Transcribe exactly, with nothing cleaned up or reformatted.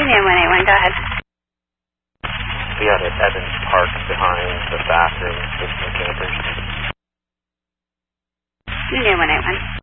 Union one eight one, go ahead. We had an Evans Park behind the bathroom with some campers. Union one eight one.